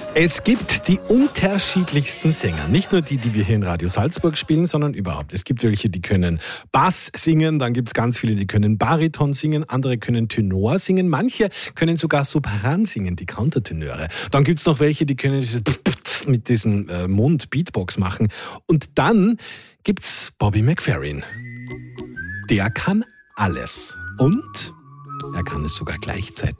Es gibt die unterschiedlichsten Sänger. Nicht nur die wir hier in Radio Salzburg spielen, sondern überhaupt. Es gibt welche, die können Bass singen, dann gibt es ganz viele, die können Bariton singen, andere können Tenor singen, manche können sogar Sopran singen, die Countertenöre. Dann gibt es noch welche, die können dieses mit diesem Mund Beatbox machen. Und dann gibt's Bobby McFerrin. Der kann alles. Und er kann es sogar gleichzeitig.